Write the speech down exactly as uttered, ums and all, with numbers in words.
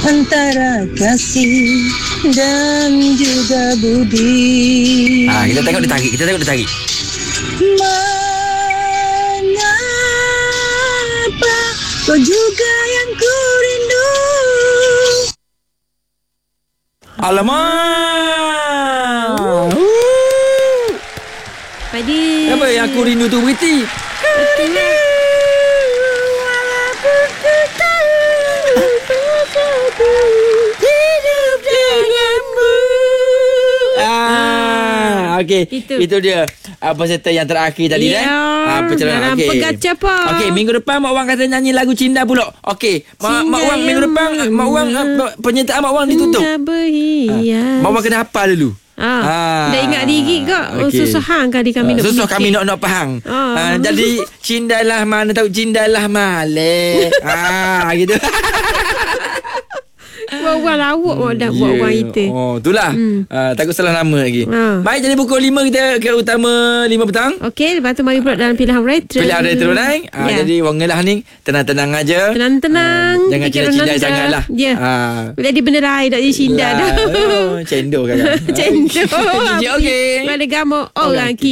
antara kasih dan juga budi. Ah, kita tengok dia tarik, kita tengok dia tarik. Mengapa kau juga yang ku rindu. Alamak. Uh. Padi. Apa yang aku rindu tu beriti? Walaupun ku tahu hidup denganmu. Ah, okey. Itu. Itu dia uh, peserta yang terakhir tadi ya, kan. Ah, perjalanan okey. Pegaca apa? Okey, minggu depan Mak Wang kata nyanyi lagu Cinda pula. Okey, Mak Mak Wang minggu depan Mak Wang uh, penyertaan Mak Wang ditutup. Cinda berhias. Ah, Mak Wang kena hafal dulu. Ah, ah. Dah ingat diri ke? Oh, okay. susah hang kali kami nak susah kami nak nak faham. Ah. Ah, jadi cindalah mana tahu cindalah male. Ah, gitu. Buat-buat lawak hmm, dah buat orang kita. Oh, itulah. Hmm. Uh, takut salah nama lagi. Ha. Baik, jadi pukul lima kita ke utama lima petang. Okey, lepas tu mari pula dalam pilihan retro. Pilihan retro naik. Uh, yeah. Jadi orang ngelah ni tenang-tenang aja. Tenang-tenang. Uh, jangan cinda-cinda sangatlah. Ya. Uh, jadi benda lain tak jadi cinda dah. Oh, cendol kan. Cendol. Okey. Pada gamuk orang kita.